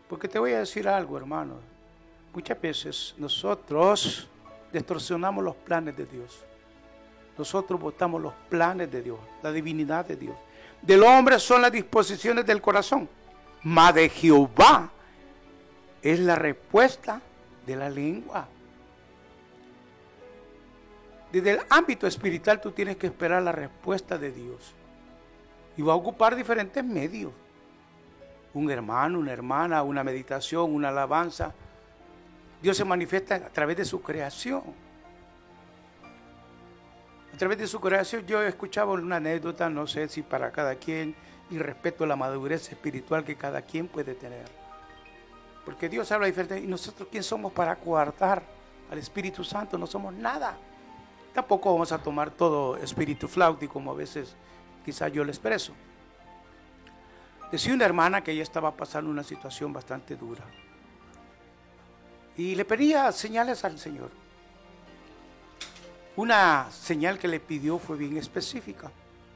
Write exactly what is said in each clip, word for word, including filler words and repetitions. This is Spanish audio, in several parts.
Porque te voy a decir algo, hermano. Muchas veces nosotros distorsionamos los planes de Dios. Nosotros votamos los planes de Dios, la divinidad de Dios. Del hombre son las disposiciones del corazón, mas de Jehová es la respuesta de la lengua. Desde el ámbito espiritual tú tienes que esperar la respuesta de Dios. Y va a ocupar diferentes medios. Un hermano, una hermana, una meditación, una alabanza. Dios se manifiesta a través de su creación. A través de su creación yo escuchaba una anécdota, no sé si para cada quien, y respeto la madurez espiritual que cada quien puede tener. Porque Dios habla diferente, y nosotros ¿quién somos para coartar al Espíritu Santo? No somos nada. Tampoco vamos a tomar todo espíritu flauti como a veces quizás yo lo expreso. Decía una hermana que ella estaba pasando una situación bastante dura. Y le pedía señales al Señor. Una señal que le pidió fue bien específica.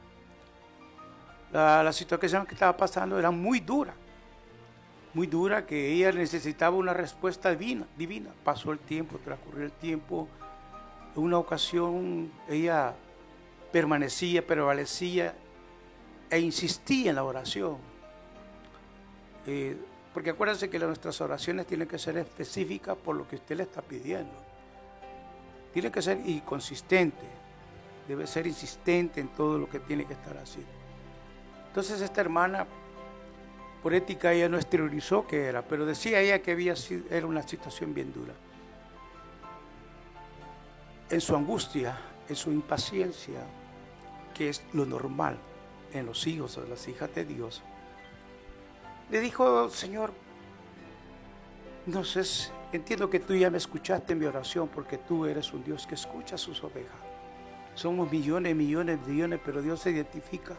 La, la situación que estaba pasando era muy dura. Muy dura, que ella necesitaba una respuesta divina. divina. Pasó el tiempo, transcurrió el tiempo. En una ocasión ella permanecía, prevalecía e insistía en la oración. Eh, porque acuérdense que nuestras oraciones tienen que ser específicas por lo que usted le está pidiendo. Tiene que ser y consistente. Debe ser insistente en todo lo que tiene que estar haciendo. Entonces esta hermana, por ética, ella no exteriorizó qué era, pero decía ella que había sido, era una situación bien dura. En su angustia, en su impaciencia, que es lo normal en los hijos o las hijas de Dios, le dijo: Señor, no sé, entiendo que tú ya me escuchaste en mi oración, porque tú eres un Dios que escucha a sus ovejas. Somos millones, millones, millones, pero Dios se identifica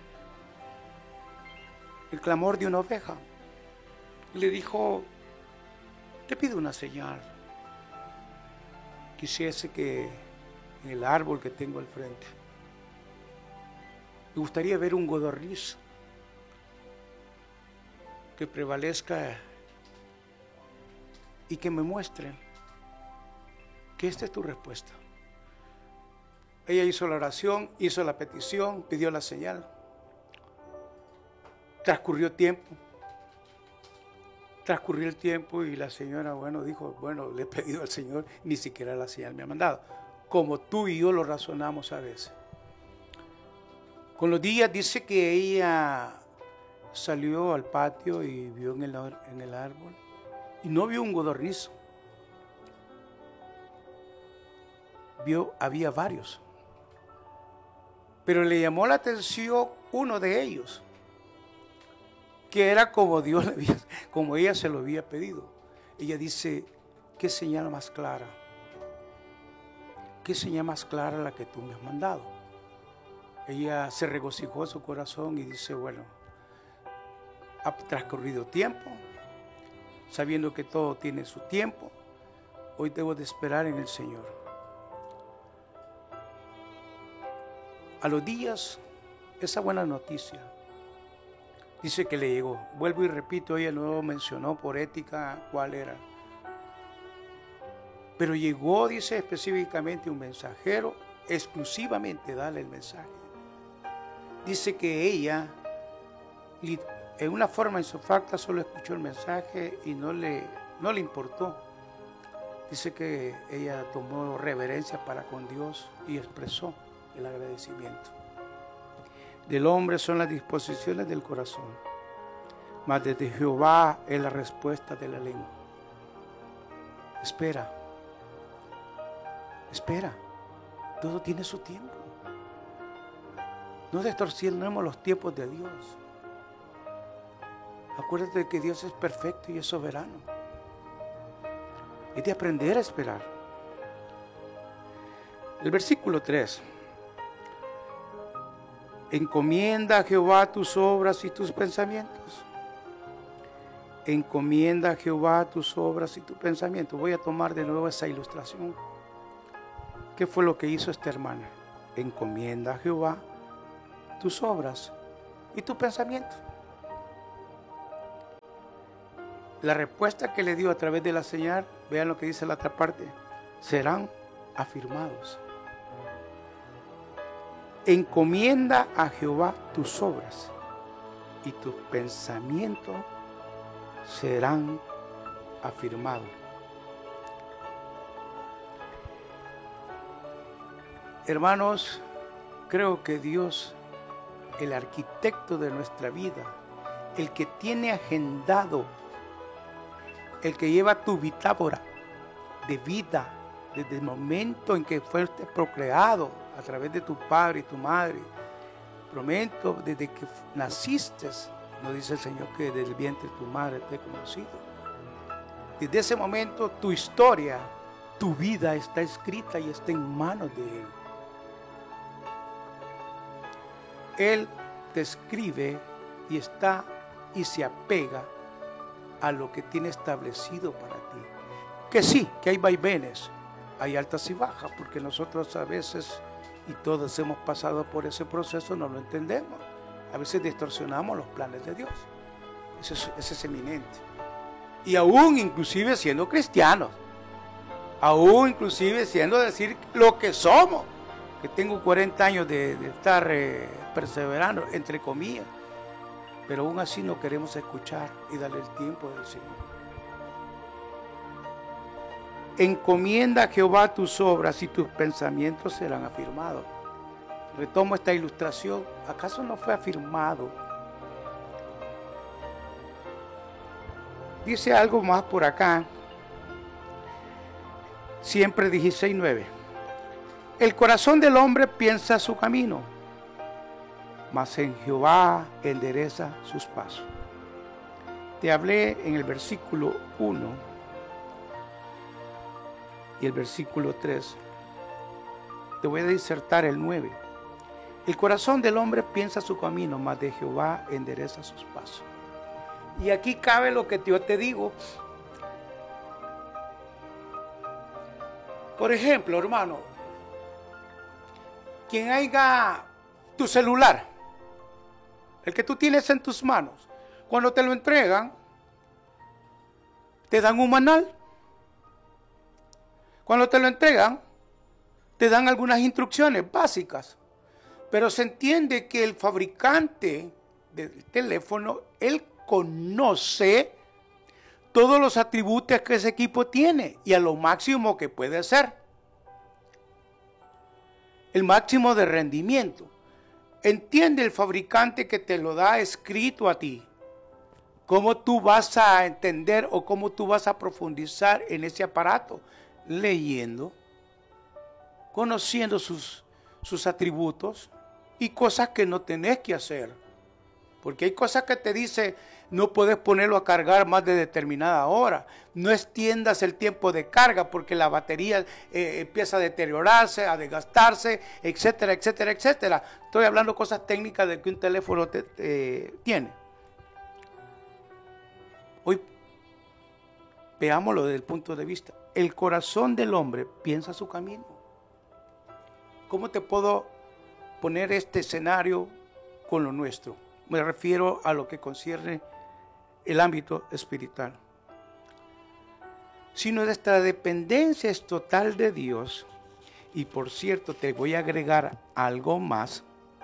el clamor de una oveja. Y le dijo: te pido una señal. Quisiese que en el árbol que tengo al frente, me gustaría ver un codorniz que prevalezca y que me muestre que esta es tu respuesta. Ella hizo la oración, hizo la petición, pidió la señal. Transcurrió tiempo. Transcurrió el tiempo y la señora, bueno, dijo, bueno, le he pedido al Señor, ni siquiera la señal me ha mandado. Como tú y yo lo razonamos a veces. Con los días dice que ella salió al patio y vio en el, en el árbol y no vio un codorniz. Vio, había varios. Pero le llamó la atención uno de ellos, que era como Dios le había, como ella se lo había pedido. Ella dice: qué señal más clara, qué señal más clara la que tú me has mandado. Ella se regocijó en su corazón y dice: bueno, ha transcurrido tiempo, sabiendo que todo tiene su tiempo, hoy debo de esperar en el Señor. A los días, esa buena noticia dice que le llegó. Vuelvo y repito, ella no mencionó por ética cuál era. Pero llegó, dice específicamente, un mensajero, exclusivamente dale el mensaje. Dice que ella, en una forma insofacta, solo escuchó el mensaje y no le, no le importó. Dice que ella tomó reverencia para con Dios y expresó el agradecimiento. Del hombre son las disposiciones del corazón, mas desde Jehová es la respuesta de la lengua. Espera, espera, todo tiene su tiempo. No distorsionemos los tiempos de Dios. Acuérdate que Dios es perfecto y es soberano. Es de aprender a esperar. El versículo tres. Encomienda a Jehová tus obras y tus pensamientos. Encomienda a Jehová tus obras y tus pensamientos. Voy a tomar de nuevo esa ilustración. ¿Qué fue lo que hizo esta hermana? Encomienda a Jehová tus obras y tus pensamientos. la respuesta que le dio a través de la señal, vean lo que dice la otra parte, serán afirmados. Encomienda a Jehová tus obras y tus pensamientos serán afirmados. Hermanos, creo que Dios, el arquitecto de nuestra vida, el que tiene agendado, el que lleva tu bitácora de vida desde el momento en que fuiste procreado a través de tu padre y tu madre, prometo desde que naciste, nos dice el Señor que desde el vientre de tu madre te he conocido. Desde ese momento tu historia, tu vida está escrita y está en manos de Él. Él te escribe y está y se apega a lo que tiene establecido para ti. Que sí, que hay vaivenes, hay altas y bajas, porque nosotros a veces, y todos hemos pasado por ese proceso, no lo entendemos. A veces distorsionamos los planes de Dios. Eso es, eso es eminente. Y aún inclusive siendo cristianos, aún inclusive siendo decir lo que somos, que tengo cuarenta años de, de estar eh, perseverando, entre comillas, pero aún así no queremos escuchar y darle el tiempo del Señor. Encomienda a Jehová tus obras y tus pensamientos serán afirmados. Retomo esta ilustración. ¿Acaso no fue afirmado? Dice algo más por acá. Siempre dieciséis nueve. El corazón del hombre piensa su camino, mas en Jehová endereza sus pasos. Te hablé en el versículo uno y el versículo tres. Te voy a disertar el nueve. El corazón del hombre piensa su camino, mas de Jehová endereza sus pasos. Y aquí cabe lo que yo te digo. Por ejemplo, hermano, quien haya tu celular, el que tú tienes en tus manos, cuando te lo entregan, te dan un manual. Cuando te lo entregan, te dan algunas instrucciones básicas. Pero se entiende que el fabricante del teléfono, él conoce todos los atributos que ese equipo tiene y a lo máximo que puede ser. El máximo de rendimiento. Entiende el fabricante que te lo da escrito a ti. Cómo tú vas a entender o cómo tú vas a profundizar en ese aparato. Leyendo, conociendo sus, sus atributos y cosas que no tenés que hacer. Porque hay cosas que te dice, no puedes ponerlo a cargar más de determinada hora. No extiendas el tiempo de carga porque la batería eh, empieza a deteriorarse, a desgastarse, etcétera, etcétera, etcétera. Estoy hablando cosas técnicas de que un teléfono te, te, tiene. Hoy veámoslo desde el punto de vista. El corazón del hombre piensa su camino. ¿Cómo te puedo poner este escenario con lo nuestro? Me refiero a lo que concierne el ámbito espiritual. Si nuestra dependencia es total de Dios, y por cierto te voy a agregar algo más,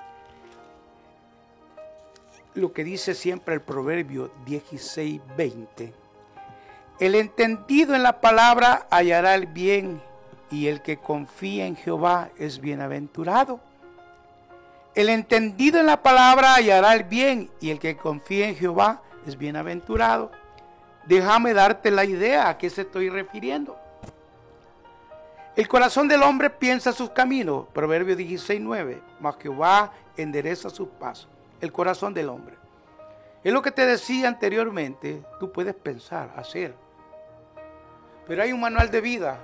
lo que dice siempre el proverbio dieciséis veinte, el entendido en la palabra hallará el bien, y el que confía en Jehová es bienaventurado. El entendido en la palabra hallará el bien, y el que confía en Jehová es bienaventurado. Déjame darte la idea a qué se estoy refiriendo. El corazón del hombre piensa sus caminos, Proverbios dieciséis nueve, mas Jehová endereza sus pasos. El corazón del hombre. Es lo que te decía anteriormente, tú puedes pensar, hacer. Pero hay un manual de vida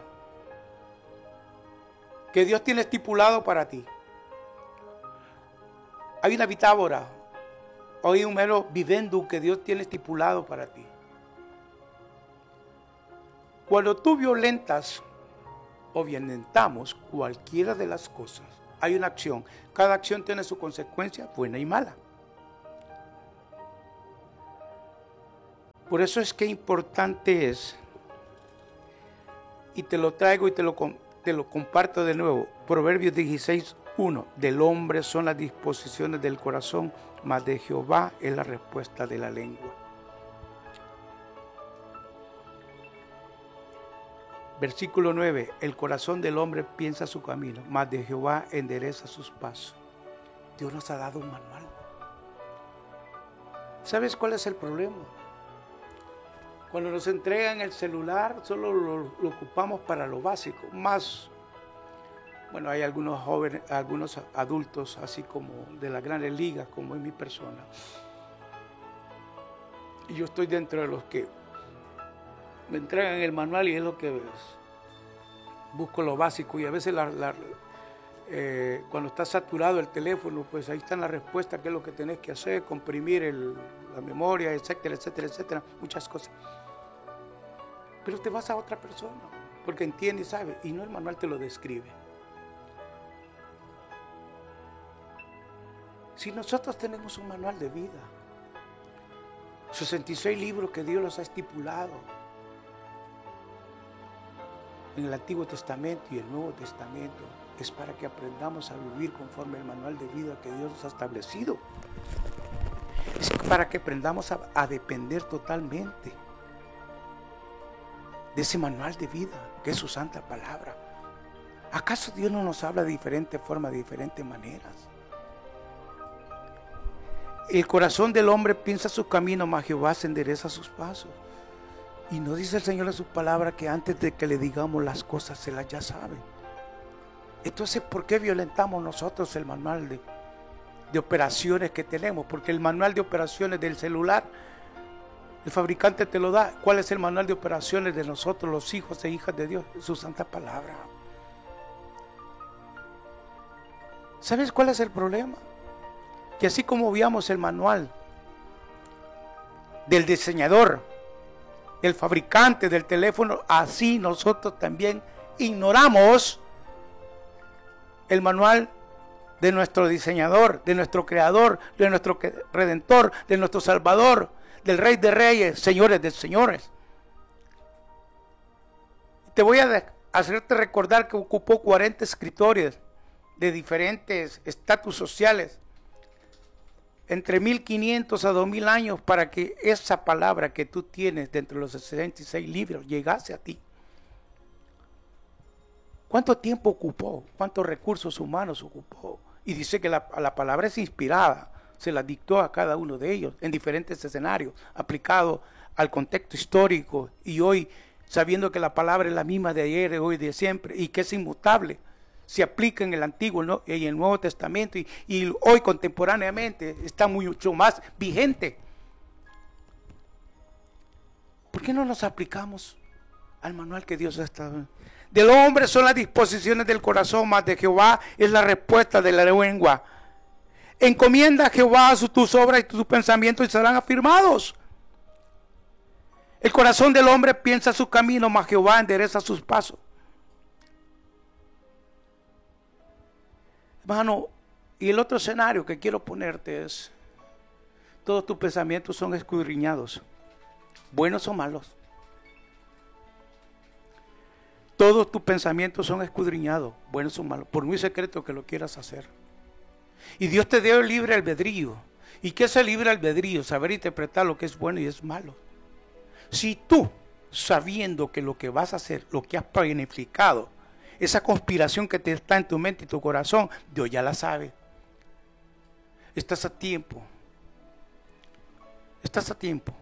que Dios tiene estipulado para ti. Hay una bitácora, hay un mero vivendum que Dios tiene estipulado para ti. Cuando tú violentas o violentamos cualquiera de las cosas, hay una acción. Cada acción tiene su consecuencia, buena y mala. Por eso es que importante es, y te lo traigo y te lo, te lo comparto de nuevo, Proverbios dieciséis, uno, del hombre son las disposiciones del corazón, mas de Jehová es la respuesta de la lengua. Versículo nueve, el corazón del hombre piensa su camino, mas de Jehová endereza sus pasos. Dios nos ha dado un manual. ¿Sabes cuál es el problema? Cuando nos entregan el celular, solo lo, lo ocupamos para lo básico. Más, bueno, hay algunos jóvenes, algunos adultos, así como de las grandes ligas, como es mi persona. Y yo estoy dentro de los que me entregan el manual y es lo que ves. Busco lo básico y a veces la, la, eh, cuando está saturado el teléfono, pues ahí está la respuesta, qué es lo que tenés que hacer, comprimir el, la memoria, etcétera, etcétera, etcétera, muchas cosas. Pero te vas a otra persona, porque entiende y sabe, y no el manual te lo describe. Si nosotros tenemos un manual de vida, sesenta y seis libros que Dios los ha estipulado en el Antiguo Testamento y el Nuevo Testamento, es para que aprendamos a vivir conforme al manual de vida que Dios nos ha establecido. Es para que aprendamos a, a depender totalmente de ese manual de vida, que es su santa palabra. ¿Acaso Dios no nos habla de diferentes formas, de diferentes maneras? El corazón del hombre piensa su camino, mas Jehová se endereza sus pasos. Y no dice el Señor en su palabra que antes de que le digamos las cosas, se las ya sabe. Entonces, ¿por qué violentamos nosotros el manual de, de operaciones que tenemos? Porque el manual de operaciones del celular, el fabricante te lo da. ¿Cuál es el manual de operaciones de nosotros, los hijos e hijas de Dios? Su santa palabra. ¿Sabes cuál es el problema? Que así como veamos el manual del diseñador, del fabricante del teléfono, así nosotros también ignoramos el manual de nuestro diseñador, de nuestro creador, de nuestro redentor, de nuestro salvador, del Rey de Reyes, señores de señores. Te voy a hacerte recordar que ocupó cuarenta escritores de diferentes estatus sociales, entre mil quinientos a dos mil años, para que esa palabra que tú tienes dentro de los sesenta y seis libros llegase a ti. ¿Cuánto tiempo ocupó? ¿Cuántos recursos humanos ocupó? Y dice que la, la palabra es inspirada, se la dictó a cada uno de ellos en diferentes escenarios, aplicado al contexto histórico, y hoy, sabiendo que la palabra es la misma de ayer, de hoy, de siempre, y que es inmutable, se aplica en el Antiguo, ¿no?, y en el Nuevo Testamento, y, y hoy contemporáneamente está mucho más vigente. ¿Por qué no nos aplicamos al manual que Dios ha estado? Del hombre son las disposiciones del corazón, mas de Jehová es la respuesta de la lengua. Encomienda a Jehová tus obras y tus pensamientos y serán afirmados. El corazón del hombre piensa su camino, mas Jehová endereza sus pasos. Hermano, y el otro escenario que quiero ponerte es: todos tus pensamientos son escudriñados, buenos o malos. Todos tus pensamientos son escudriñados, buenos o malos, por muy secreto que lo quieras hacer. Y Dios te dio el libre albedrío. ¿Y qué es el libre albedrío? Saber interpretar lo que es bueno y es malo. Si tú, sabiendo que lo que vas a hacer, lo que has planificado, esa conspiración que te está en tu mente y tu corazón, Dios ya la sabe. Estás a tiempo. Estás a tiempo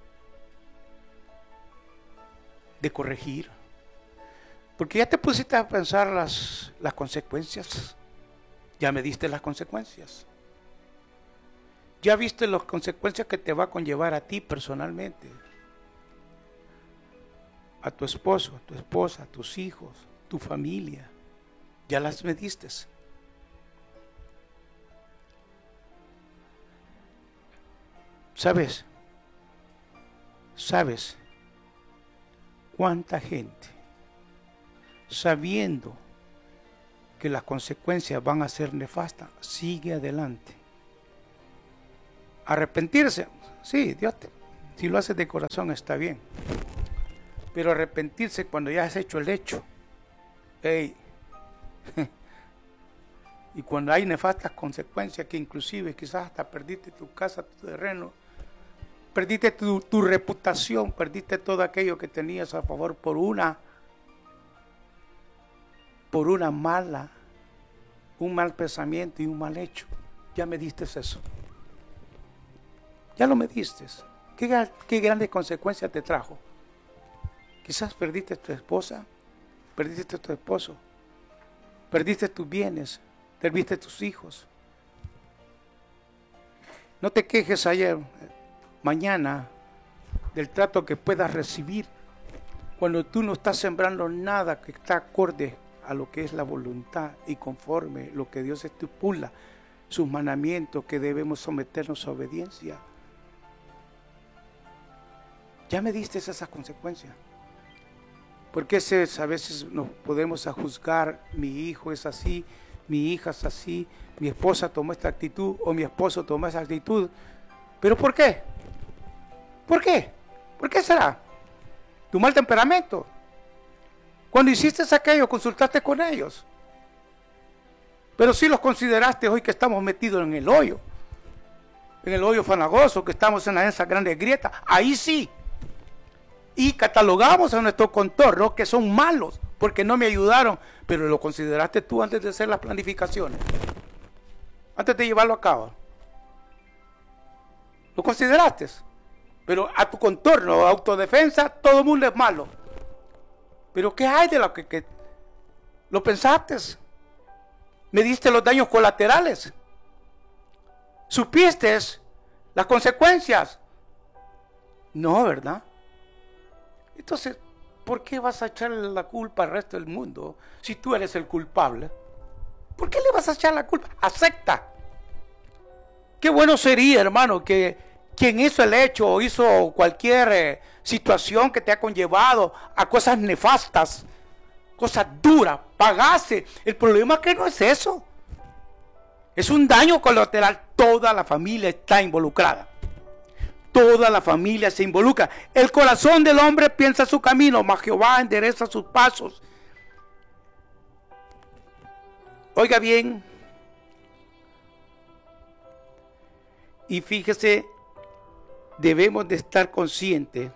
de corregir. Porque ya te pusiste a pensar las, las consecuencias. Ya me diste las consecuencias. Ya viste las consecuencias que te va a conllevar a ti personalmente, a tu esposo, a tu esposa, a tus hijos, tu familia. Ya las mediste. ¿Sabes? ¿Sabes cuánta gente, sabiendo que las consecuencias van a ser nefastas, sigue adelante? Arrepentirse, sí, Dios te, Si lo haces de corazón está bien. Pero arrepentirse cuando ya has hecho el hecho. Hey. Y cuando hay nefastas consecuencias que inclusive quizás hasta perdiste tu casa, tu terreno, perdiste tu, tu reputación, perdiste todo aquello que tenías a favor por una, por una mala, un mal pensamiento y un mal hecho. Ya me diste eso. Ya lo me diste. ¿Qué, qué grandes consecuencias te trajo? Quizás perdiste tu esposa, perdiste tu esposo, perdiste tus bienes, perdiste tus hijos. No te quejes ayer, mañana, del trato que puedas recibir cuando tú no estás sembrando nada que está acorde a lo que es la voluntad y conforme lo que Dios estipula, sus mandamientos, que debemos someternos a obediencia. Ya me diste esas consecuencias. Porque a veces nos podemos a juzgar, mi hijo es así, mi hija es así, mi esposa tomó esta actitud o mi esposo tomó esa actitud. ¿Pero por qué? ¿Por qué? ¿Por qué será? ¿Tu mal temperamento? Cuando hiciste aquello, consultaste con ellos. Pero si los consideraste hoy que estamos metidos en el hoyo, en el hoyo fanagoso, que estamos en esa grande grieta, ahí sí. Y catalogamos a nuestro contorno que son malos porque no me ayudaron, pero lo consideraste tú antes de hacer las planificaciones, antes de llevarlo a cabo. Lo consideraste, pero a tu contorno, autodefensa, todo el mundo es malo. Pero ¿qué hay de lo que, que lo pensaste? ¿Me diste los daños colaterales? ¿Supiste las consecuencias? No, ¿verdad? Entonces, ¿por qué vas a echarle la culpa al resto del mundo si tú eres el culpable? ¿Por qué le vas a echar la culpa? Acepta. Qué bueno sería, hermano, que quien hizo el hecho o hizo cualquier eh, situación que te ha conllevado a cosas nefastas, cosas duras, pagase. El problema es que no es eso. Es un daño colateral. Toda la familia está involucrada. Toda la familia se involucra. El corazón del hombre piensa su camino, mas Jehová endereza sus pasos. Oiga bien. Y fíjese, debemos de estar conscientes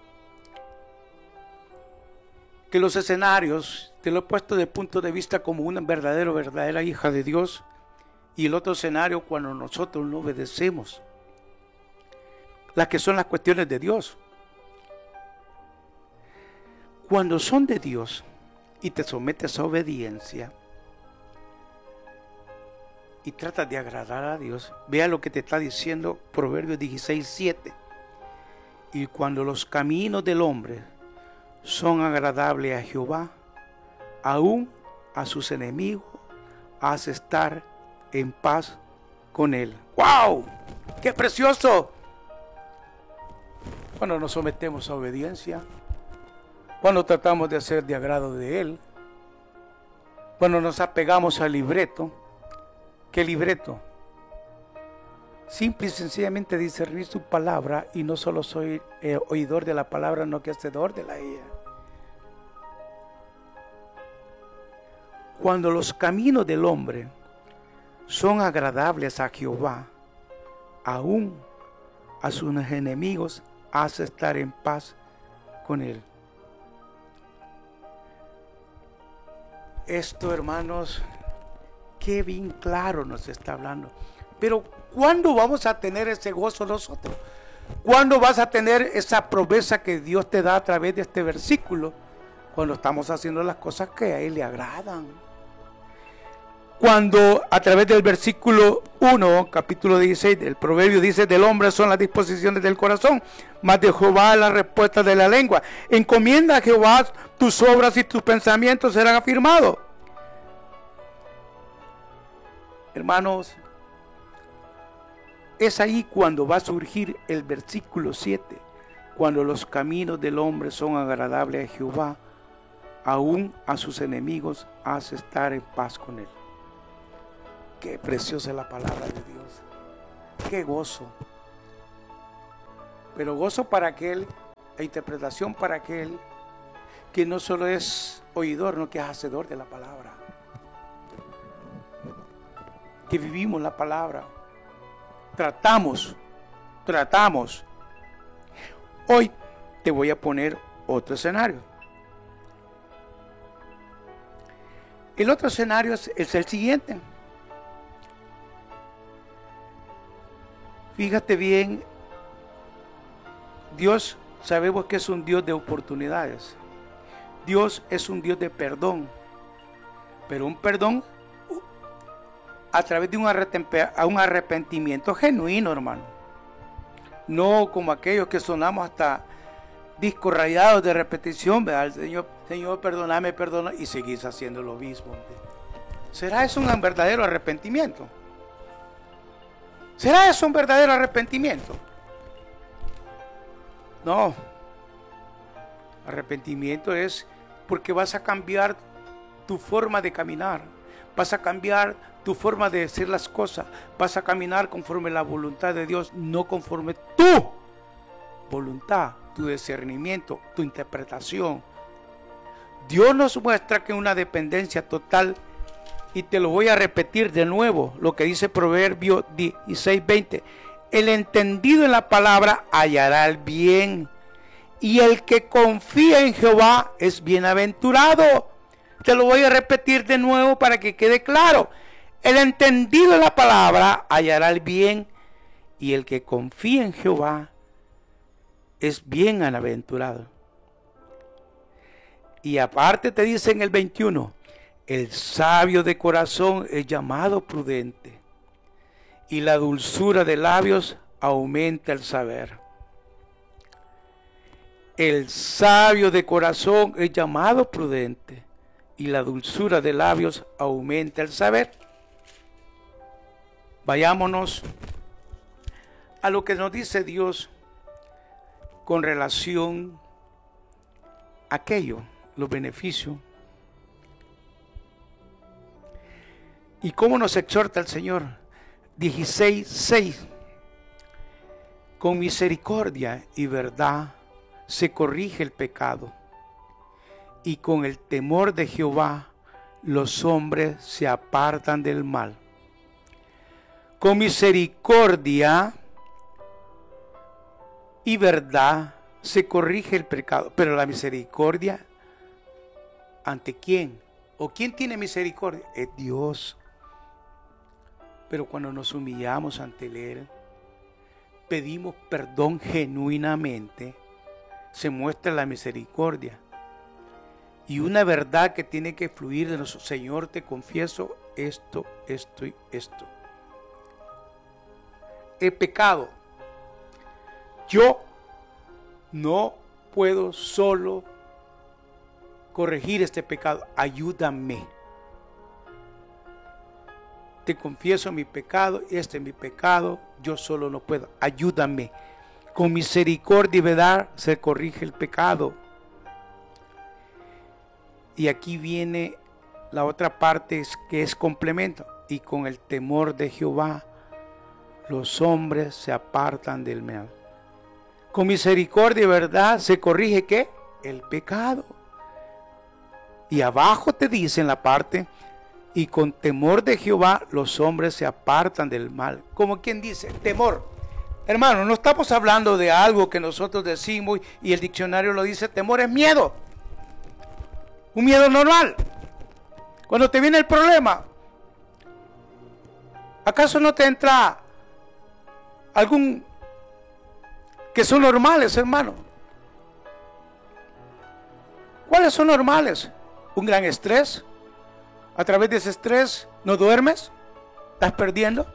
que los escenarios, te lo he puesto de punto de vista como una verdadera, verdadera hija de Dios, y el otro escenario cuando nosotros no obedecemos, las que son las cuestiones de Dios. Cuando son de Dios y te sometes a obediencia y tratas de agradar a Dios, vea lo que te está diciendo Proverbios dieciséis, siete. Y cuando los caminos del hombre son agradables a Jehová, aún a sus enemigos hace estar en paz con él. ¡Wow! ¡Qué precioso! Cuando nos sometemos a obediencia, cuando tratamos de hacer de agrado de Él, cuando nos apegamos al libreto. ¿Qué libreto? Simple y sencillamente discernir su palabra, y no solo soy eh, oidor de la palabra, no que hacedor de la ella. Cuando los caminos del hombre son agradables a Jehová, aún a sus enemigos hace estar en paz con él. Esto, hermanos, qué bien claro nos está hablando. Pero ¿cuándo vamos a tener ese gozo nosotros? ¿Cuándo vas a tener esa promesa que Dios te da a través de este versículo? Cuando estamos haciendo las cosas que a Él le agradan. Cuando a través del versículo uno, capítulo dieciséis del Proverbio, dice: del hombre son las disposiciones del corazón, mas de Jehová la respuesta de la lengua. Encomienda a Jehová tus obras y tus pensamientos serán afirmados. Hermanos, es ahí cuando va a surgir el versículo siete. Cuando los caminos del hombre son agradables a Jehová, aún a sus enemigos hace estar en paz con él. Qué preciosa es la palabra de Dios. Qué gozo. Pero gozo para aquel, e interpretación para aquel que no solo es oidor, no que es hacedor de la palabra. Que vivimos la palabra. Tratamos, tratamos. Hoy te voy a poner otro escenario. El otro escenario es, es el siguiente. Fíjate bien, Dios sabemos que es un Dios de oportunidades. Dios es un Dios de perdón, pero un perdón a través de un arrepentimiento genuino, hermano. No como aquellos que sonamos hasta discos rayados de repetición, ¿verdad? Señor, Señor, perdóname, perdona, y seguís haciendo lo mismo. ¿Será eso un verdadero arrepentimiento? ¿Será eso un verdadero arrepentimiento? No. Arrepentimiento es porque vas a cambiar tu forma de caminar, vas a cambiar tu forma de hacer las cosas, vas a caminar conforme la voluntad de Dios, no conforme tu voluntad, tu discernimiento, tu interpretación. Dios nos muestra que una dependencia total, y te lo voy a repetir de nuevo, lo que dice Proverbios dieciséis veinte, el entendido en la palabra hallará el bien, y el que confía en Jehová es bienaventurado. Te lo voy a repetir de nuevo para que quede claro. El entendido en la palabra hallará el bien, y el que confía en Jehová es bienaventurado. Y aparte te dice en el veintiuno, el sabio de corazón es llamado prudente, y la dulzura de labios aumenta el saber. El sabio de corazón es llamado prudente, y la dulzura de labios aumenta el saber. Vayámonos a lo que nos dice Dios con relación a aquello, los beneficios. ¿Y cómo nos exhorta el Señor? dieciséis seis. Con misericordia y verdad se corrige el pecado, y con el temor de Jehová los hombres se apartan del mal. Con misericordia y verdad se corrige el pecado, pero la misericordia, ¿ante quién? ¿O quién tiene misericordia? Es Dios. Pero cuando nos humillamos ante Él, pedimos perdón genuinamente, se muestra la misericordia. Y una verdad que tiene que fluir de nuestro Señor, te confieso esto, esto y esto. El pecado. Yo no puedo solo corregir este pecado. Ayúdame. Te confieso mi pecado, este es mi pecado, yo solo no puedo. Ayúdame. Con misericordia y verdad se corrige el pecado. Y aquí viene la otra parte que es complemento. Y con el temor de Jehová los hombres se apartan del mal. Con misericordia y verdad se corrige ¿qué? El pecado. Y abajo te dice en la parte, y con temor de Jehová los hombres se apartan del mal. Como quien dice, temor. Hermano, no estamos hablando de algo que nosotros decimos y el diccionario lo dice, temor es miedo. Un miedo normal. Cuando te viene el problema, ¿acaso no te entra algún que son normales, hermano? ¿Cuáles son normales? Un gran estrés. A través de ese estrés no duermes, estás perdiendo.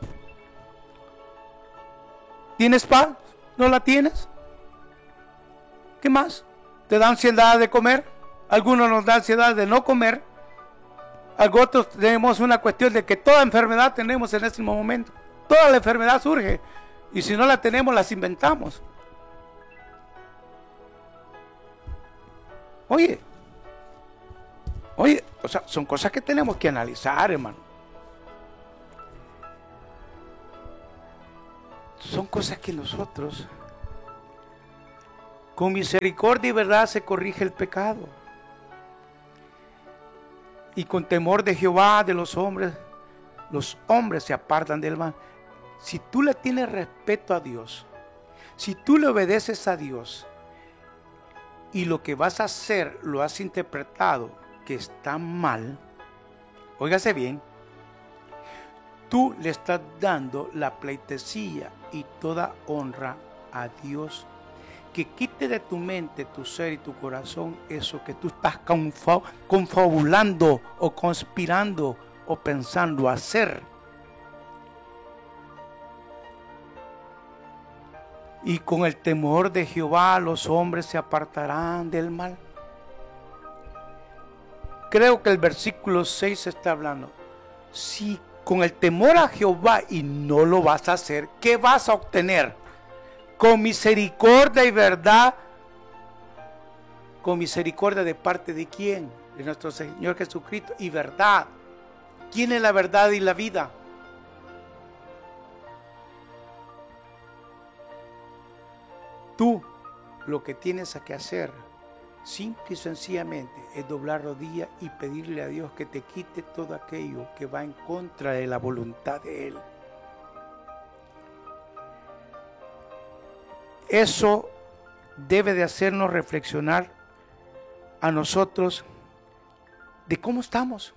¿Tienes paz? ¿No la tienes? ¿Qué más? ¿Te da ansiedad de comer? Algunos nos da ansiedad de no comer. Algunos tenemos una cuestión de que toda enfermedad tenemos en este momento. Toda la enfermedad surge. Y si no la tenemos, las inventamos. Oye, oye, o sea, son cosas que tenemos que analizar, hermano. Son cosas que nosotros Con misericordia y verdad se corrige el pecado. Y con temor de Jehová, de los hombres, los hombres se apartan del mal. Si tú le tienes respeto a Dios, si tú le obedeces a Dios, y lo que vas a hacer lo has interpretado que está mal, óigase bien, tú le estás dando la pleitesía y toda honra a Dios. Que quite de tu mente, tu ser y tu corazón eso que tú estás confabulando o conspirando o pensando hacer. Y con el temor de Jehová los hombres se apartarán del mal. Creo que el versículo seis está hablando. Si con el temor a Jehová y no lo vas a hacer, ¿qué vas a obtener? Con misericordia y verdad. Con misericordia de parte de quién? De nuestro Señor Jesucristo. Y verdad. ¿Quién es la verdad y la vida? Tú lo que tienes que hacer, simple y sencillamente, es doblar rodillas y pedirle a Dios que te quite todo aquello que va en contra de la voluntad de Él. Eso debe de hacernos reflexionar a nosotros de cómo estamos.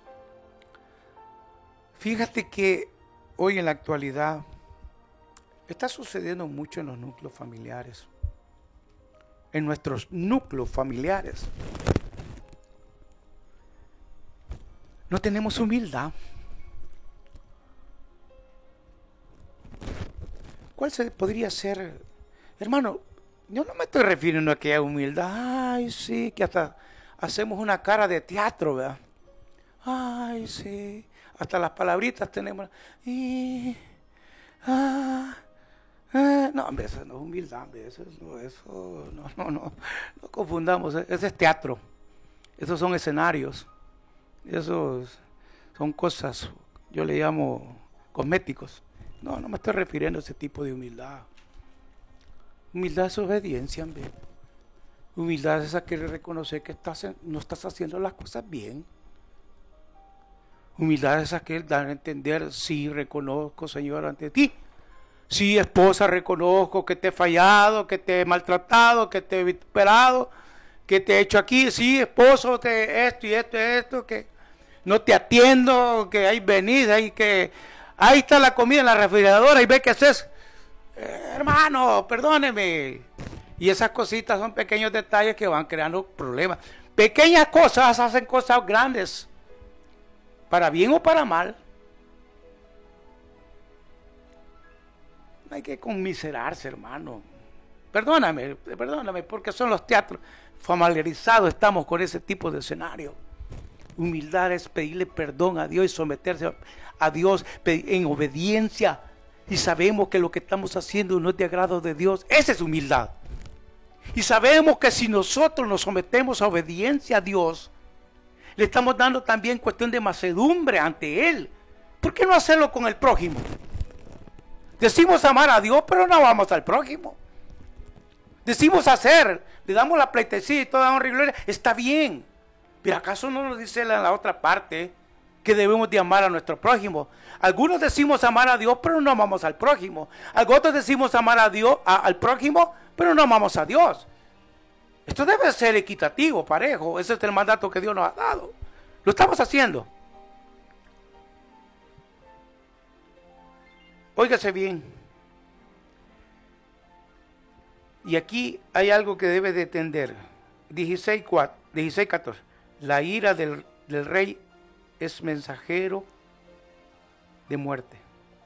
Fíjate que hoy en la actualidad está sucediendo mucho en los núcleos familiares. En nuestros núcleos familiares. No tenemos humildad. ¿Cuál se podría ser? Hermano, yo no me estoy refiriendo a que haya humildad. Ay, sí, que hasta hacemos una cara de teatro, ¿verdad? Ay, sí. Hasta las palabritas tenemos. Y, ah, ah, no, hombre, eso no es humildad, hombre, eso, no, eso, no, no, no, no confundamos. Ese es teatro. Esos son escenarios. Esos son cosas, yo le llamo cosméticos. No, no me estoy refiriendo a ese tipo de humildad. Humildad es obediencia, hombre. Humildad es aquel reconocer que estás, no estás haciendo las cosas bien. Humildad es aquel dar a entender, sí, reconozco, Señor, ante ti. Sí, esposa, reconozco que te he fallado, que te he maltratado, que te he vituperado, que te he hecho aquí. Sí, esposo, te, esto y esto y esto, que no te atiendo, que hay venida y que ahí está la comida en la refrigeradora y ve qué haces. Eh, hermano, perdóneme. Y esas cositas son pequeños detalles que van creando problemas. Pequeñas cosas hacen cosas grandes, para bien o para mal. No hay que conmiserarse, hermano. Perdóname, perdóname, porque son los teatros. Familiarizados estamos con ese tipo de escenario. Humildad es pedirle perdón a Dios y someterse a Dios en obediencia. Y sabemos que lo que estamos haciendo no es de agrado de Dios. Esa es humildad. Y sabemos que si nosotros nos sometemos a obediencia a Dios, le estamos dando también cuestión de mansedumbre ante Él. ¿Por qué no hacerlo con el prójimo? Decimos amar a Dios, pero no vamos al prójimo. Decimos hacer, le damos la pleitesía y toda honra y gloria. Está bien. Pero ¿acaso no nos dice en la otra parte que debemos de amar a nuestro prójimo? Algunos decimos amar a Dios, pero no amamos al prójimo. Algunos decimos amar a Dios, a, al prójimo, pero no amamos a Dios. Esto debe ser equitativo, parejo. Ese es el mandato que Dios nos ha dado. Lo estamos haciendo. Óigase bien. Y aquí hay algo que debe de entender. dieciséis, catorce. La ira del, del rey es mensajero de muerte,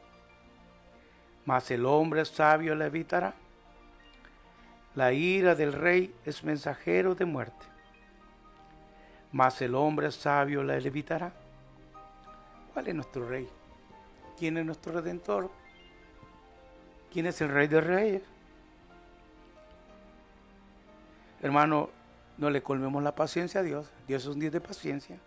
mas el hombre sabio la evitará. La ira del rey es mensajero de muerte, mas el hombre sabio la evitará. ¿Cuál es nuestro rey? ¿Quién es nuestro redentor? ¿Quién es el rey de reyes? Hermano, no le colmemos la paciencia a Dios. Dios es un Dios de paciencia.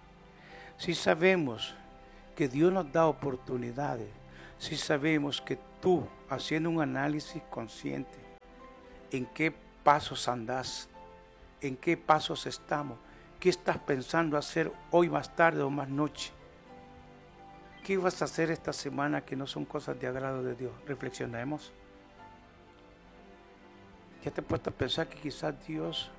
Si sabemos que Dios nos da oportunidades, si sabemos que tú haciendo un análisis consciente, en qué pasos andás, en qué pasos estamos, qué estás pensando hacer hoy más tarde o más noche, qué vas a hacer esta semana que no son cosas de agrado de Dios. Reflexionemos. Ya te he puesto a pensar que quizás Dios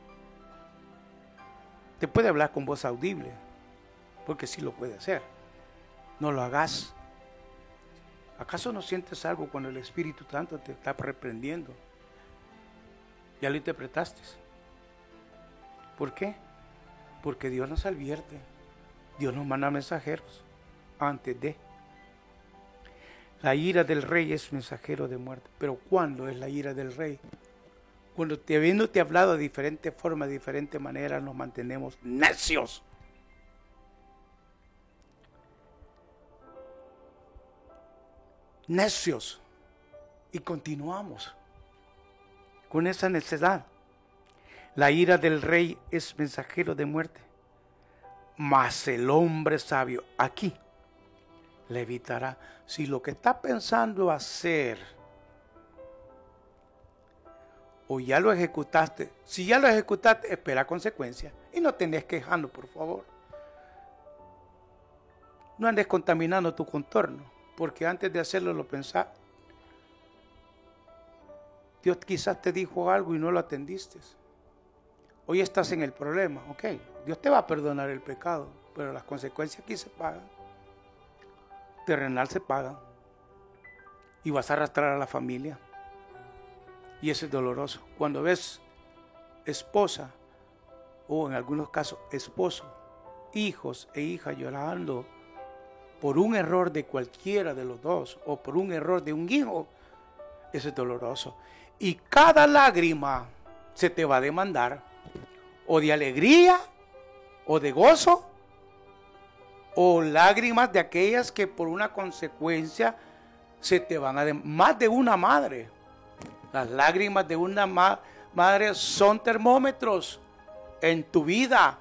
te puede hablar con voz audible, porque sí lo puede hacer. No lo hagas. ¿Acaso no sientes algo cuando el Espíritu Santo te está reprendiendo? Ya lo interpretaste. ¿Por qué? Porque Dios nos advierte. Dios nos manda mensajeros antes de. La ira del rey es mensajero de muerte. Pero ¿cuándo es la ira del rey? Cuando te, habiéndote hablado de diferentes formas, de diferentes maneras, nos mantenemos necios. Necios. Y continuamos con esa necedad. La ira del rey es mensajero de muerte, mas el hombre sabio aquí le evitará. Si lo que está pensando hacer o ya lo ejecutaste, si ya lo ejecutaste, espera consecuencias y no te andes quejando, por favor. No andes contaminando tu contorno, porque antes de hacerlo lo pensaste. Dios quizás te dijo algo y no lo atendiste. Hoy estás en el problema, ok. Dios te va a perdonar el pecado, pero las consecuencias aquí se pagan. Terrenal se pagan. Y vas a arrastrar a la familia. Y eso es doloroso. Cuando ves esposa, o en algunos casos esposo, hijos e hijas llorando por un error de cualquiera de los dos, o por un error de un hijo, eso es doloroso. Y cada lágrima se te va a demandar, o de alegría, o de gozo, o lágrimas de aquellas que por una consecuencia se te van a demandar. Más de una madre. Las lágrimas de una ma- madre son termómetros en tu vida.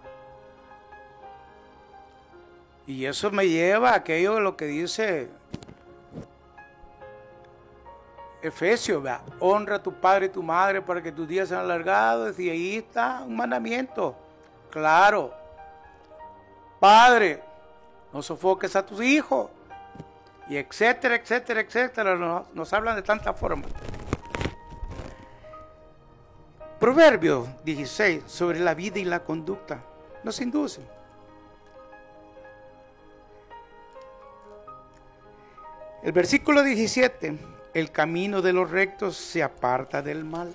Y eso me lleva a aquello de lo que dice Efesios, ¿verdad? Honra a tu padre y tu madre para que tus días sean alargados. Y ahí está un mandamiento. Claro. Padre, no sofoques a tus hijos. Y etcétera, etcétera, etcétera. Nos, nos hablan de tanta forma. Proverbios dieciséis, sobre la vida y la conducta, nos induce. El versículo diecisiete, el camino de los rectos se aparta del mal.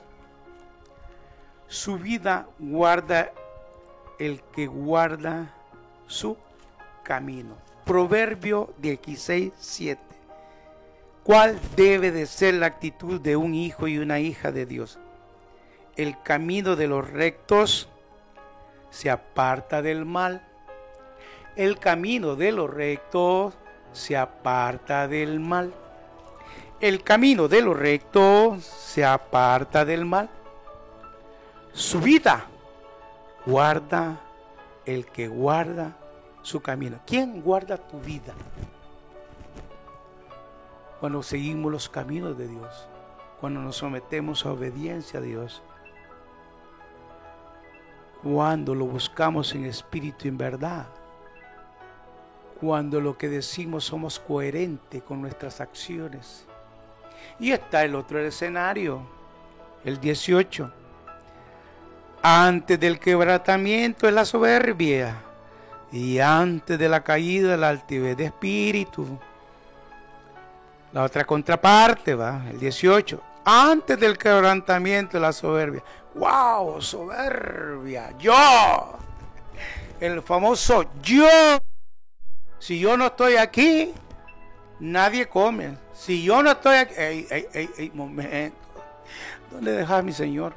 Su vida guarda el que guarda su camino. Proverbio dieciséis, siete. ¿Cuál debe de ser la actitud de un hijo y una hija de Dios? El camino de los rectos se aparta del mal. El camino de los rectos se aparta del mal. El camino de los rectos se aparta del mal. Su vida guarda el que guarda su camino. ¿Quién guarda tu vida? Cuando seguimos los caminos de Dios, cuando nos sometemos a obediencia a Dios, cuando lo buscamos en espíritu y en verdad, cuando lo que decimos somos coherentes con nuestras acciones. Y está el otro escenario, el dieciocho. Antes del quebrantamiento es la soberbia, y antes de la caída la altivez de espíritu. La otra contraparte, va, el dieciocho. Antes del quebrantamiento es la soberbia. ¡Wow! Soberbia. Yo. El famoso yo. Si yo no estoy aquí, nadie come. Si yo no estoy aquí, ey, ey, ey, ey, momento. ¿Dónde dejas, mi Señor?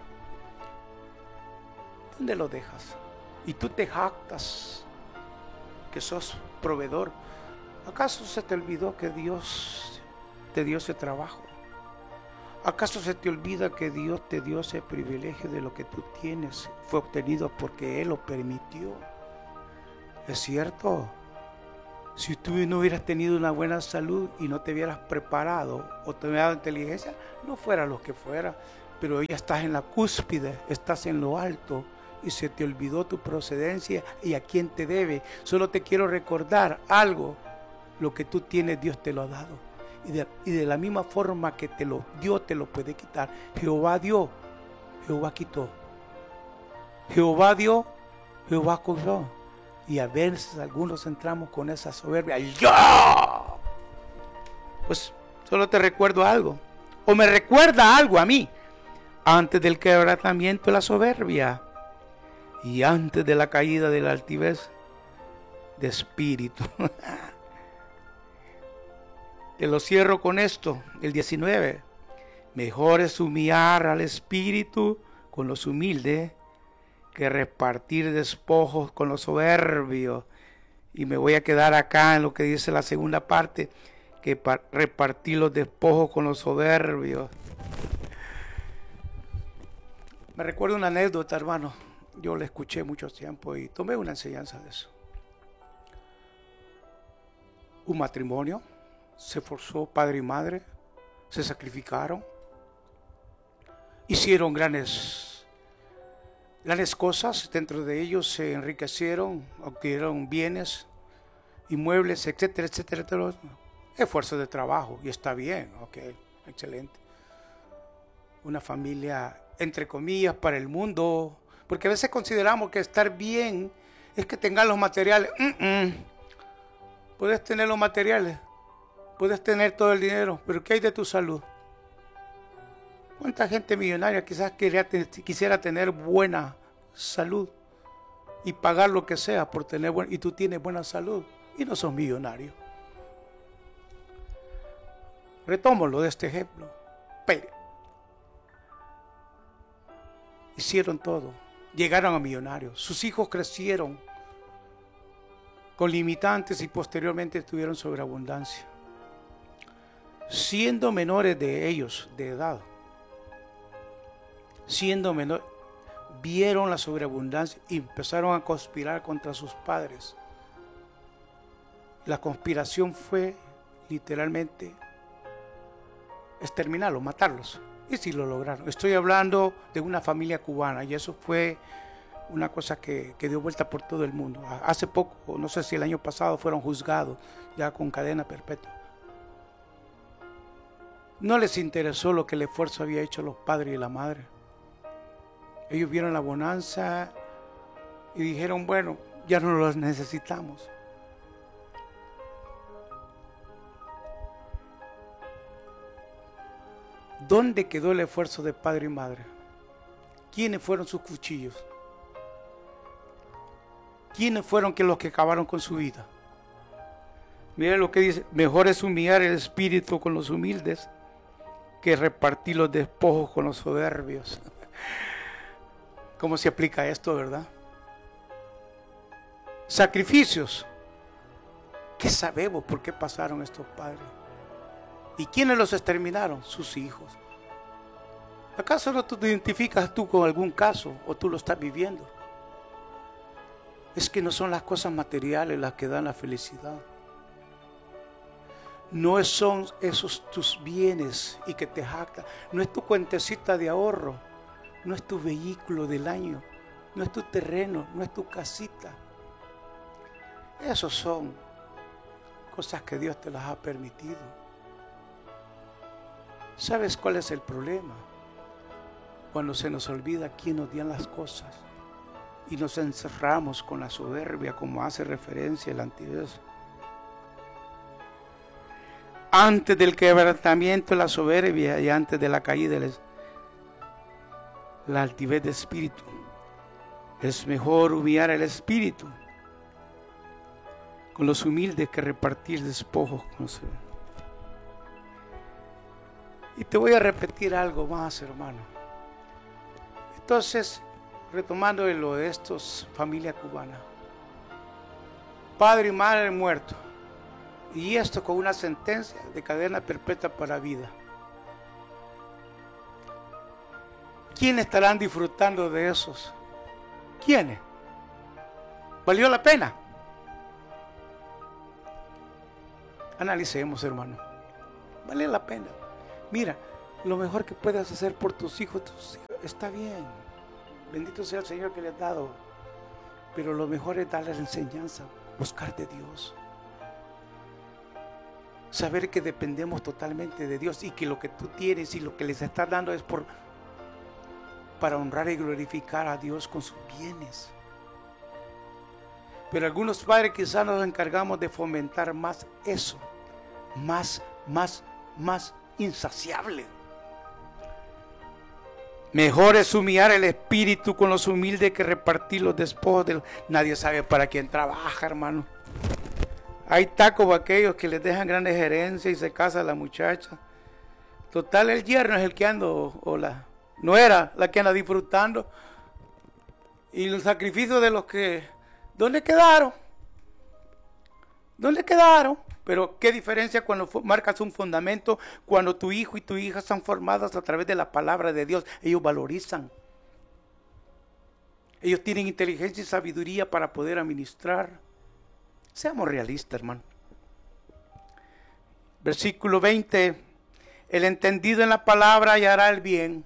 ¿Dónde lo dejas? Y tú te jactas que sos proveedor. ¿Acaso se te olvidó que Dios te dio ese trabajo? ¿Acaso se te olvida que Dios te dio ese privilegio de lo que tú tienes? Fue obtenido porque Él lo permitió. ¿Es cierto? Si tú no hubieras tenido una buena salud y no te hubieras preparado o te hubieras dado inteligencia, no fuera lo que fuera. Pero hoy ya estás en la cúspide, estás en lo alto y se te olvidó tu procedencia y a quién te debe. Solo te quiero recordar algo, lo que tú tienes Dios te lo ha dado. Y de, y de la misma forma que te lo dio, te lo puede quitar. Jehová dio, Jehová quitó. Jehová dio, Jehová cobró. Y a veces algunos entramos con esa soberbia. ¡Yo! Pues solo te recuerdo algo. O me recuerda algo a mí. Antes del quebrantamiento la soberbia. Y antes de la caída de la altivez de espíritu. Te lo cierro con esto. El diecinueve. Mejor es humillar al espíritu con los humildes que repartir despojos con los soberbios. Y me voy a quedar acá en lo que dice la segunda parte, que repartir los despojos con los soberbios. Me recuerdo una anécdota, hermano. Yo la escuché mucho tiempo y tomé una enseñanza de eso. Un matrimonio, se esforzó padre y madre, se sacrificaron, hicieron grandes Grandes cosas, dentro de ellos se enriquecieron, obtuvieron bienes, inmuebles, etcétera, etcétera, etcétera. Esfuerzo de trabajo, y está bien, ok, excelente. Una familia, entre comillas, para el mundo, porque a veces consideramos que estar bien es que tengan los materiales. Mm-mm. Puedes tener los materiales, puedes tener todo el dinero, pero ¿qué hay de tu salud? ¿Cuánta gente millonaria quizás quería, quisiera tener buena salud y pagar lo que sea por tener buena, y tú tienes buena salud y no sos millonario? Retómalo de este ejemplo. Pero hicieron todo, llegaron a millonarios, sus hijos crecieron con limitantes y posteriormente tuvieron sobreabundancia, siendo menores de ellos de edad. Siendo menor, vieron la sobreabundancia y empezaron a conspirar contra sus padres. La conspiración fue literalmente exterminarlos, matarlos. Y sí lo lograron. Estoy hablando de una familia cubana y eso fue una cosa que, que dio vuelta por todo el mundo. Hace poco, no sé si el año pasado, fueron juzgados ya con cadena perpetua. No les interesó lo que el esfuerzo había hecho los padres y la madre. Ellos vieron la bonanza y dijeron, bueno, ya no los necesitamos. ¿Dónde quedó el esfuerzo de padre y madre? ¿Quiénes fueron sus cuchillos? ¿Quiénes fueron que los que acabaron con su vida? Miren lo que dice, mejor es humillar el espíritu con los humildes que repartir los despojos con los soberbios. ¿Cómo se aplica esto, verdad? Sacrificios. ¿Qué sabemos por qué pasaron estos padres? ¿Y quiénes los exterminaron? Sus hijos. ¿Acaso no te identificas tú con algún caso o tú lo estás viviendo? Es que no son las cosas materiales las que dan la felicidad. No son esos tus bienes y que te jactan. No es tu cuentecita de ahorro. No es tu vehículo del año. No es tu terreno. No es tu casita. Esos son cosas que Dios te las ha permitido. ¿Sabes cuál es el problema? Cuando se nos olvida quién nos dio las cosas y nos encerramos con la soberbia, como hace referencia el altivez. Antes del quebrantamiento la soberbia y antes de la caída la altivez de espíritu. Es mejor humillar el espíritu con los humildes que repartir despojos con los soberbios. Y te voy a repetir algo más, hermano. Entonces, retomando lo de estos, familia cubana, padre y madre muertos, y esto con una sentencia de cadena perpetua para vida. ¿Quiénes estarán disfrutando de esos? ¿Quiénes? ¿Valió la pena? Analicemos, hermano. Vale la pena. Mira, lo mejor que puedes hacer por tus hijos, tus hijos está bien. Bendito sea el Señor que le ha dado. Pero lo mejor es darle la enseñanza, buscar de Dios. Saber que dependemos totalmente de Dios y que lo que tú tienes y lo que les estás dando es por, para honrar y glorificar a Dios con sus bienes. Pero algunos padres quizás nos encargamos de fomentar más eso, más, más, más insaciable. Mejor es humillar el espíritu con los humildes que repartir los despojos. De... Nadie sabe para quién trabaja, hermano. Hay tacos aquellos que les dejan grandes herencias y se casa la muchacha. Total, el yerno es el que anda, o la nuera la que anda disfrutando. Y los sacrificios de los que, ¿dónde quedaron? ¿Dónde quedaron? Pero qué diferencia cuando marcas un fundamento, cuando tu hijo y tu hija están formados a través de la palabra de Dios. Ellos valorizan. Ellos tienen inteligencia y sabiduría para poder administrar. Seamos realistas, hermano. Versículo veinte. El entendido en la palabra hallará el bien.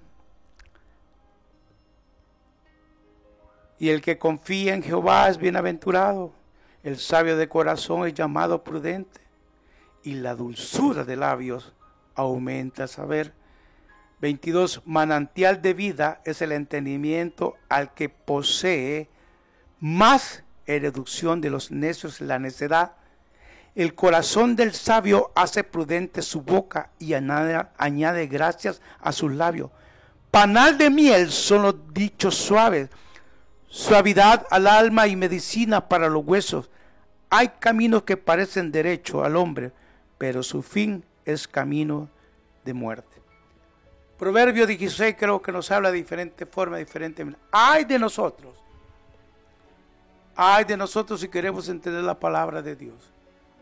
Y el que confía en Jehová es bienaventurado. El sabio de corazón es llamado prudente. Y la dulzura de labios aumenta saber. veintidós. Manantial de vida es el entendimiento al que posee más en reducción de los necios la necedad. El corazón del sabio hace prudente su boca y añade, añade gracias a sus labios. Panal de miel son los dichos suaves, suavidad al alma y medicina para los huesos. Hay caminos que parecen derecho al hombre, pero su fin es camino de muerte. Proverbio dieciséis creo que nos habla de diferente forma, diferente. Ay de nosotros. Ay de nosotros si queremos entender la palabra de Dios.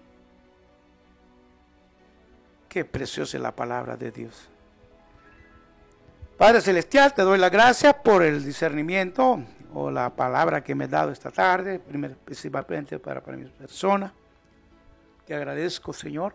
Qué preciosa es la palabra de Dios. Padre Celestial, te doy las gracias por el discernimiento o la palabra que me has dado esta tarde, principalmente para, para mi persona. Te agradezco, Señor.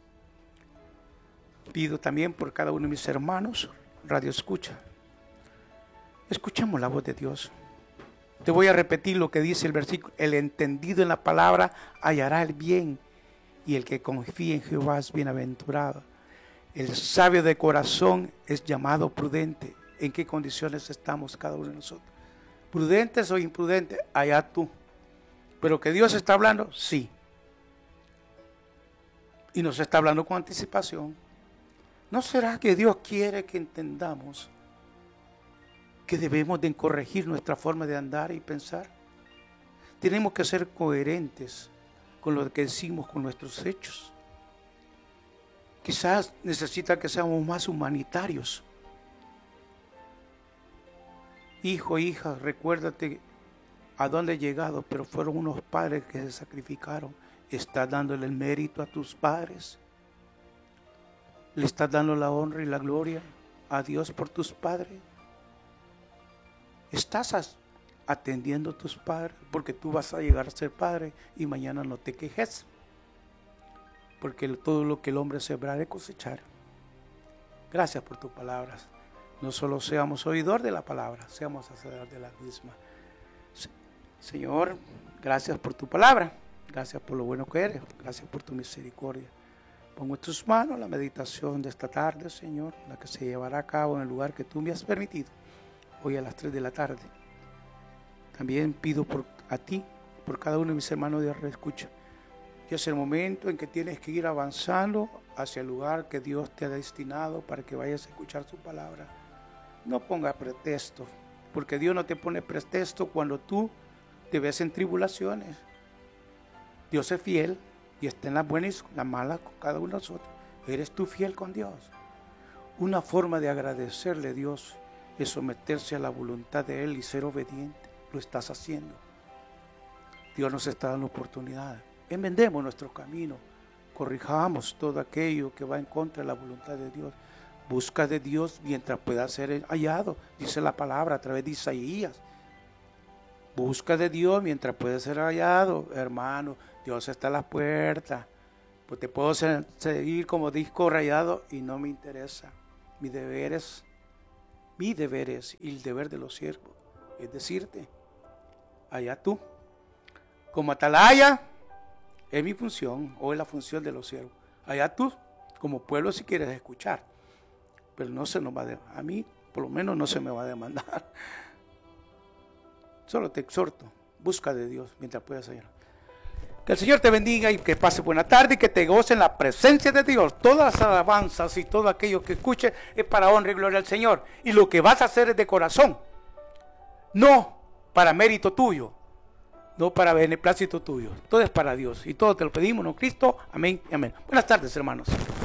Pido también por cada uno de mis hermanos, Radio Escucha. Escuchemos la voz de Dios. Te voy a repetir lo que dice el versículo. El entendido en la palabra hallará el bien, y el que confía en Jehová es bienaventurado. El sabio de corazón es llamado prudente. ¿En qué condiciones estamos cada uno de nosotros? ¿Prudentes o imprudentes? Allá tú. ¿Pero que Dios está hablando? Sí. Y nos está hablando con anticipación. ¿No será que Dios quiere que entendamos que debemos de corregir nuestra forma de andar y pensar? Tenemos que ser coherentes con lo que decimos, con nuestros hechos. Quizás necesita que seamos más humanitarios. Hijo, hija, recuérdate a dónde he llegado, pero fueron unos padres que se sacrificaron. ¿Estás dándole el mérito a tus padres? ¿Le estás dando la honra y la gloria a Dios por tus padres? ¿Estás atendiendo a tus padres? Porque tú vas a llegar a ser padre y mañana no te quejes. Porque todo lo que el hombre sembrare cosechar. Gracias por tus palabras. No solo seamos oidor de la palabra, seamos hacedor de la misma. Señor, gracias por tu palabra. Gracias por lo bueno que eres. Gracias por tu misericordia. Pongo en tus manos la meditación de esta tarde, Señor, la que se llevará a cabo en el lugar que tú me has permitido, hoy a las tres de la tarde. También pido por a ti, por cada uno de mis hermanos de Escucha. Y es el momento en que tienes que ir avanzando hacia el lugar que Dios te ha destinado para que vayas a escuchar su palabra. No pongas pretexto, porque Dios no te pone pretexto cuando tú te ves en tribulaciones. Dios es fiel y está en las buenas y las malas con cada uno de nosotros. ¿Eres tú fiel con Dios? Una forma de agradecerle a Dios es someterse a la voluntad de Él y ser obediente. Lo estás haciendo. Dios nos está dando oportunidades. Enmendemos nuestro camino, corrijamos todo aquello que va en contra de la voluntad de Dios. Busca de Dios mientras pueda ser hallado, dice la palabra a través de Isaías. Busca de Dios mientras pueda ser hallado, hermano. Dios está a la puerta. Pues te puedo seguir como disco rayado y no me interesa. Mi deber es, mi deber es, y el deber de los siervos, es decirte, allá tú. Como atalaya, es mi función, o es la función de los siervos. Allá tú, como pueblo, si quieres escuchar. Pero no se nos va a demandar. A mí, por lo menos, no se me va a demandar. Solo te exhorto, busca de Dios mientras puedas hallar. Que el Señor te bendiga y que pase buena tarde y que te goce en la presencia de Dios. Todas las alabanzas y todo aquello que escuches es para honra y gloria al Señor. Y lo que vas a hacer es de corazón. No para mérito tuyo. No para beneplácito tuyo. Todo es para Dios. Y todo te lo pedimos en Cristo. Amén y amén. Buenas tardes, hermanos.